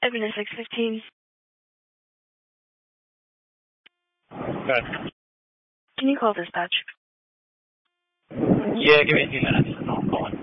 Edmund 615. Okay. Can you call dispatch? Yeah, give me a few minutes and I'll call him.